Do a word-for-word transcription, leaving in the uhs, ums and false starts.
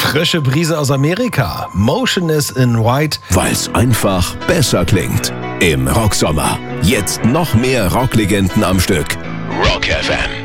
Frische Brise aus Amerika. Motionless in White. Weil's einfach besser klingt. Im Rocksommer. Jetzt noch mehr Rocklegenden am Stück. Rock F M.